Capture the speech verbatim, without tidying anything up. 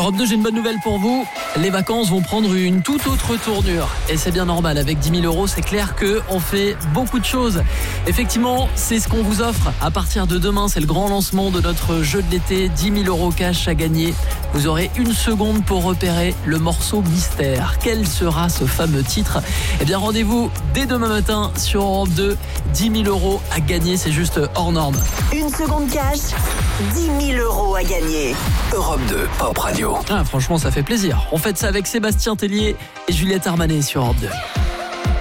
Europe deux, j'ai une bonne nouvelle pour vous. Les vacances vont prendre une toute autre tournure. Et c'est bien normal. Avec dix mille euros, c'est clair qu'on fait beaucoup de choses. Effectivement, c'est ce qu'on vous offre. À partir de demain, c'est le grand lancement de notre jeu de l'été. dix mille euros cash à gagner. Vous aurez une seconde pour repérer le morceau mystère. Quel sera ce fameux titre ? Eh bien, rendez-vous dès demain matin sur Europe deux. dix mille euros à gagner, c'est juste hors norme. Une seconde cash, dix mille euros à gagner. Europe deux, Pop Radio. Ah, franchement, ça fait plaisir. On fait ça avec Sébastien Tellier et Juliette Armanet sur Europe deux.